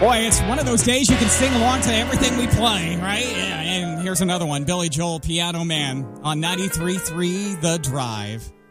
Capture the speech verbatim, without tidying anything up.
Boy, it's one of those days you can sing along to everything we play, right? Yeah, and here's another one, Billy Joel, Piano Man, on ninety-three point three The Drive.